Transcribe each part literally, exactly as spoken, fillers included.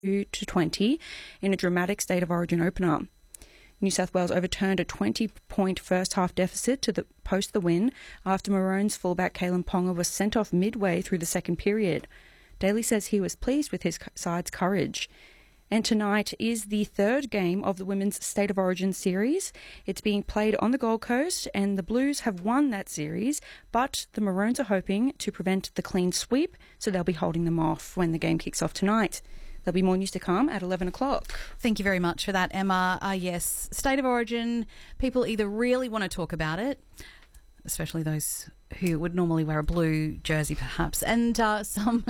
to twenty in a dramatic State of Origin opener. New South Wales overturned a twenty-point first-half deficit to the, post the win after Maroons fullback Kalen Ponga was sent off midway through the second period. Daly says he was pleased with his side's courage. And tonight is the third game of the Women's State of Origin series. It's being played on the Gold Coast, and the Blues have won that series, but the Maroons are hoping to prevent the clean sweep, so they'll be holding them off when the game kicks off tonight. There'll be more news to come at eleven o'clock. Thank you very much for that, Emma. Uh, yes, State of Origin, people either really want to talk about it, especially those who would normally wear a blue jersey perhaps, and uh, some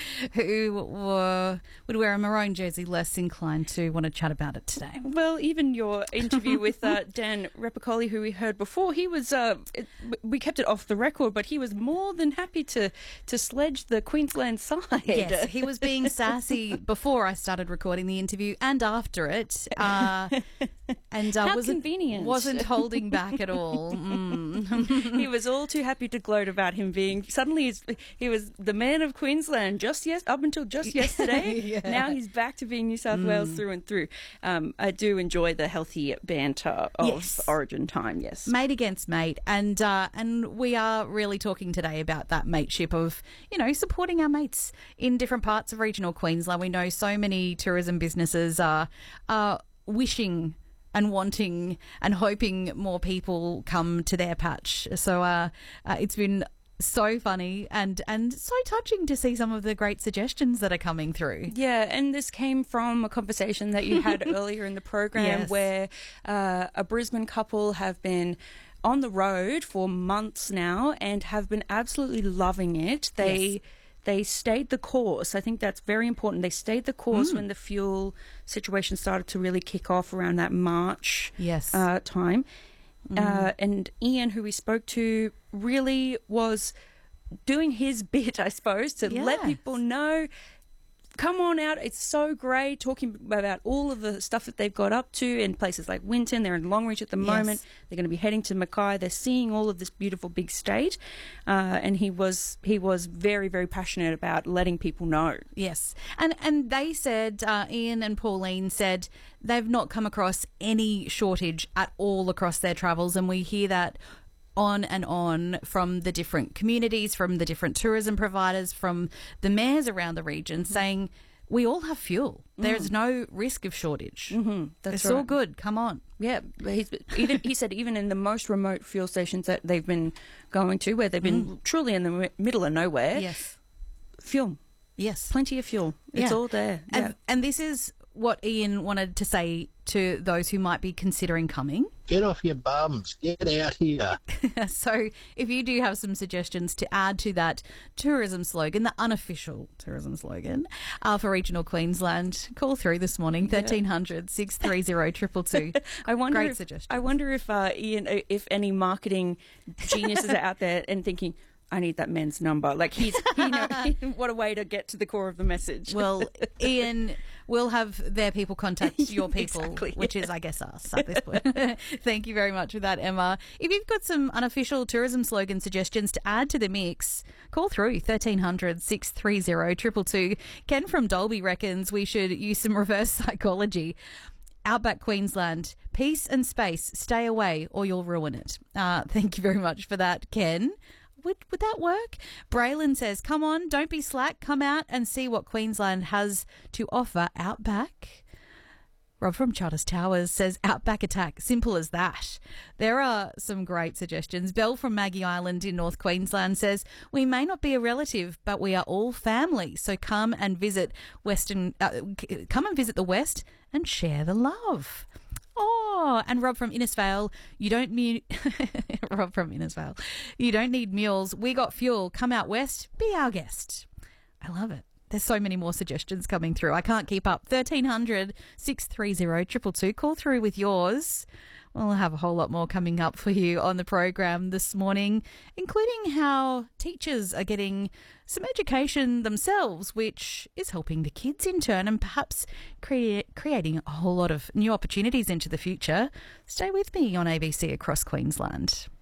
who were, would wear a maroon jersey less inclined to want to chat about it today. Well, even your interview with uh, Dan Repicoli, who we heard before, he was, uh, it, we kept it off the record, but he was more than happy to, to sledge the Queensland side. Yes, he was being sassy before I started recording the interview and after it. Uh, and uh, How wasn't, convenient. Wasn't holding back at all. Mm. He was all too happy to gloat about him being, suddenly he's, he was the man of Queensland just yes up until just yesterday. Yeah. Now he's back to being New South mm. Wales through and through. Um, I do enjoy the healthy banter of yes. Origin time, yes. Mate against mate. And, uh, and we are really talking today about that mateship of, you know, supporting our mates in different parts of regional Queensland. We know so many tourism businesses are, are wishing and wanting and hoping more people come to their patch. So uh, uh, it's been so funny and, and so touching to see some of the great suggestions that are coming through. Yeah, and this came from a conversation that you had earlier in the program yes. where uh, a Brisbane couple have been on the road for months now and have been absolutely loving it. They... Yes. They stayed the course. I think that's very important. They stayed the course mm. when the fuel situation started to really kick off around that March yes. uh, time. Mm. Uh, and Ian, who we spoke to, really was doing his bit, I suppose, to yes. let people know, come on out. It's so great, talking about all of the stuff that they've got up to in places like Winton. They're in Longreach at the yes. moment. They're going to be heading to Mackay. They're seeing all of this beautiful big state. Uh, and he was he was very, very passionate about letting people know. Yes. And and they said, uh, Ian and Pauline said, they've not come across any shortage at all across their travels. And we hear that on and on from the different communities, from the different tourism providers, from the mayors around the region saying, we all have fuel. Mm. There's no risk of shortage. Mm-hmm. That's it's right. all good. Come on. Yeah. He's, even, he said even in the most remote fuel stations that they've been going to, where they've been mm. truly in the middle of nowhere, yes, fuel. Yes. Plenty of fuel. It's yeah. all there. And, yeah. and this is what Ian wanted to say to those who might be considering coming. Get off your bums. Get out here. So if you do have some suggestions to add to that tourism slogan, the unofficial tourism slogan uh, for regional Queensland, call through this morning, thirteen hundred, six three zero, two two two. I wonder Great if, suggestions. I wonder if, uh, Ian, if any marketing geniuses are out there and thinking, I need that men's number. Like, he's, you know, what a way to get to the core of the message. Well, Ian will have their people contact your people, exactly, which yeah. is, I guess, us at this point. Thank you very much for that, Emma. If you've got some unofficial tourism slogan suggestions to add to the mix, call through thirteen hundred, six three zero, two two two. Ken from Dolby reckons we should use some reverse psychology. Outback Queensland, peace and space, stay away or you'll ruin it. Uh, thank you very much for that, Ken. Would, would that work? Braylon says, come on, don't be slack. Come out and see what Queensland has to offer. Outback. Rob from Charters Towers says, Outback attack. Simple as that. There are some great suggestions. Belle from Maggie Island in North Queensland says, we may not be a relative, but we are all family. So come and visit Western, uh, come and visit the West and share the love. Oh, and Rob from Innisfail, you don't need Rob from Innisfail, you don't need mules. We got fuel. Come out west, be our guest. I love it. There's so many more suggestions coming through. I can't keep up. thirteen hundred, six three zero, two two two. Call through with yours. We'll have a whole lot more coming up for you on the program this morning, including how teachers are getting some education themselves, which is helping the kids in turn and perhaps crea- creating a whole lot of new opportunities into the future. Stay with me on A B C Across Queensland.